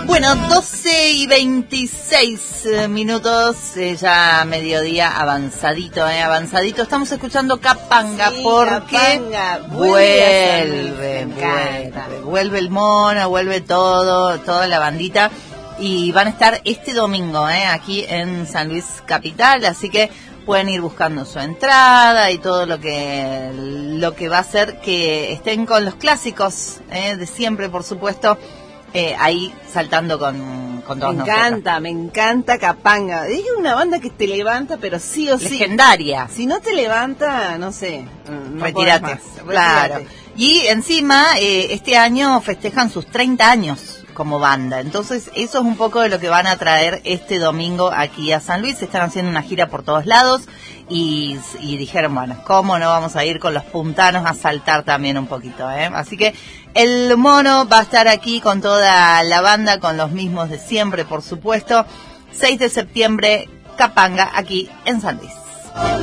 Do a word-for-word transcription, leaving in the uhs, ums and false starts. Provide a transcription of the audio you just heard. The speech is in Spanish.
Bueno, doce y veintiséis minutos, eh, ya mediodía avanzadito, eh, avanzadito. Estamos escuchando Capanga sí, porque Capanga, vuelve, vuelve, vuelve, vuelve el mono, vuelve todo, toda la bandita. Y van a estar este domingo, eh, aquí en San Luis Capital, así que pueden ir buscando su entrada y todo lo que lo que va a hacer que estén con los clásicos eh, de siempre, por supuesto. Eh, ahí saltando con, con todos Me nosotros. encanta, me encanta Capanga. Es una banda que te levanta, pero sí o sí. Legendaria. Si no te levanta, no sé. No Retírate. más. Claro. Retírate. Y encima, eh, este año festejan sus treinta años como banda. Entonces, eso es un poco de lo que van a traer este domingo aquí a San Luis. Están haciendo una gira por todos lados y, y dijeron, bueno, ¿cómo no vamos a ir con los puntanos a saltar también un poquito? ¿eh? Así que el mono va a estar aquí con toda la banda, con los mismos de siempre, por supuesto. seis de septiembre, Capanga, aquí en San Luis.